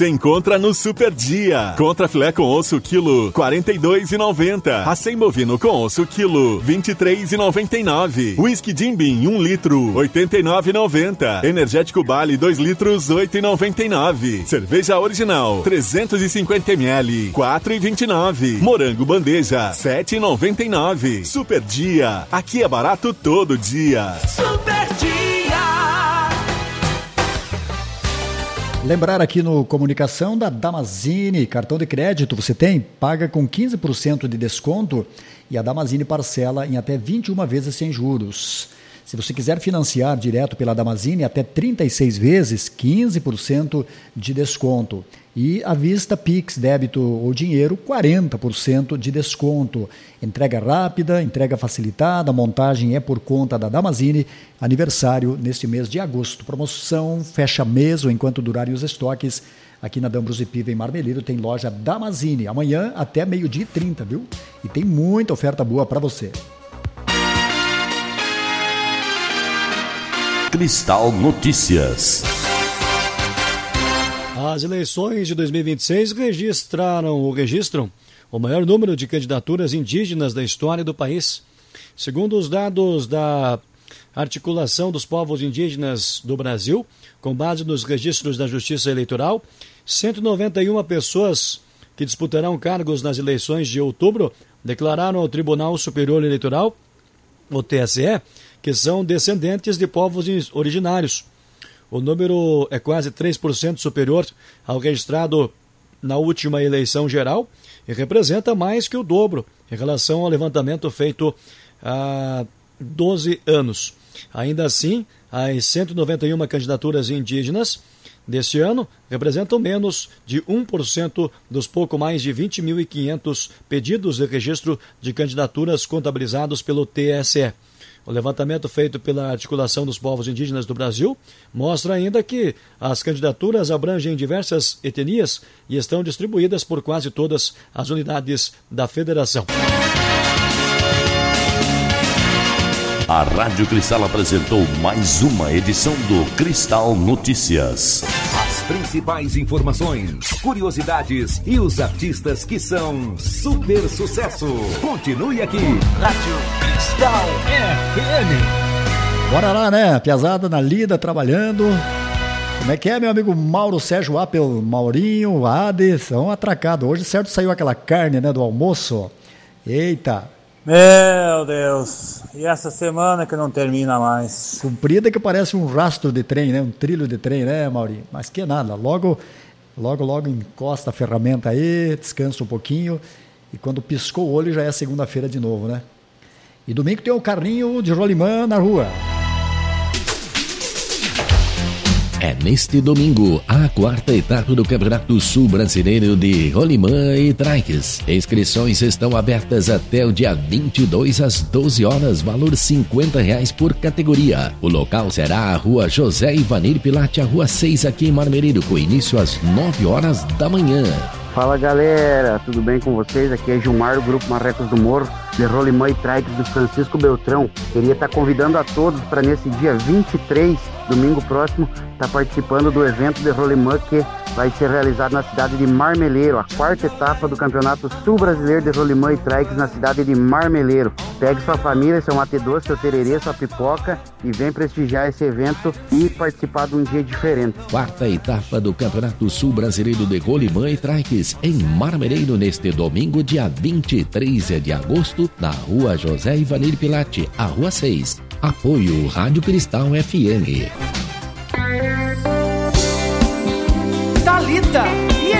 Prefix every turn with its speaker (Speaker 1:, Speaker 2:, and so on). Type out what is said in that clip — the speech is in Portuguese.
Speaker 1: você encontra no Super Dia. Contrafilé com osso quilo, R$ 42,90. Acém bovino com osso quilo, R$ 23,99. Whisky Jim Beam 1 litro, R$ 89,90. Energético Bali 2 litros, R$ 8,99. Cerveja original 350 ml, R$ 4,29. Morango bandeja, R$ 7,99. Super Dia, aqui é barato todo dia.
Speaker 2: Super Dia.
Speaker 3: Lembrar aqui no Comunicação da Damazini, cartão de crédito você tem? Paga com 15% de desconto e a Damazini parcela em até 21 vezes sem juros. Se você quiser financiar direto pela Damazini até 36 vezes, 15% de desconto. E à vista, Pix, débito ou dinheiro, 40% de desconto. Entrega rápida, entrega facilitada, montagem é por conta da Damazini. Aniversário neste mês de agosto. Promoção fecha mês ou enquanto durarem os estoques. Aqui na D'Ambrosio Piva, em Marmeleiro, tem loja Damazini. Amanhã até 12h30, viu? E tem muita oferta boa para você.
Speaker 4: Cristal Notícias.
Speaker 5: As eleições de 2026 registram o maior número de candidaturas indígenas da história do país. Segundo os dados da Articulação dos Povos Indígenas do Brasil, com base nos registros da Justiça Eleitoral, 191 pessoas que disputarão cargos nas eleições de outubro declararam ao Tribunal Superior Eleitoral, o TSE, que são descendentes de povos originários. O número é quase 3% superior ao registrado na última eleição geral e representa mais que o dobro em relação ao levantamento feito há 12 anos. Ainda assim, as 191 candidaturas indígenas deste ano representam menos de 1% dos pouco mais de 20.500 pedidos de registro de candidaturas contabilizados pelo TSE. O levantamento feito pela Articulação dos Povos Indígenas do Brasil mostra ainda que as candidaturas abrangem diversas etnias e estão distribuídas por quase todas as unidades da federação.
Speaker 4: A Rádio Cristal apresentou mais uma edição do Cristal Notícias.
Speaker 6: As principais informações, curiosidades e os artistas que são super sucesso. Continue aqui.
Speaker 2: Rádio Cristal FM.
Speaker 3: Bora lá, né? Piazada na lida, trabalhando. Como é que é, meu amigo Mauro Sérgio Apel, Maurinho, Ade, são atracados. Hoje, certo, saiu aquela carne, né, do almoço. Eita.
Speaker 7: Meu Deus, e essa semana que não termina mais.
Speaker 3: Comprida que parece um rastro de trem, né? Um trilho de trem, né, Maurinho? Mas que nada, logo encosta a ferramenta aí, descansa um pouquinho e quando piscou o olho já é segunda-feira de novo, né? E domingo tem o carrinho de rolimã na rua.
Speaker 8: É neste domingo, a quarta etapa do Campeonato Sul Brasileiro de Rolimã e Trikes. Inscrições estão abertas até o dia 22 às 12 horas, valor R$50 por categoria. O local será a Rua José Ivanir Pilate, a Rua 6 aqui em Marmeleiro, com início às 9 horas da manhã.
Speaker 9: Fala galera, tudo bem com vocês? Aqui é Gilmar do Grupo Marrecos do Morro, de Rolimã e Trikes do Francisco Beltrão. Queria estar convidando a todos para nesse dia 23, domingo próximo, estar participando do evento de Rolimã que vai ser realizado na cidade de Marmeleiro, a quarta etapa do Campeonato Sul Brasileiro de Rolimã e Trikes na cidade de Marmeleiro. Pegue sua família, seu mate doce, seu tererê, sua pipoca e vem prestigiar esse evento e participar de um dia diferente.
Speaker 8: Quarta etapa do Campeonato Sul Brasileiro de Rolimã e Trikes em Marmeleiro neste domingo, dia 23 de agosto, na Rua José Ivanir Pilate, a Rua 6. Apoio Rádio Cristal FM.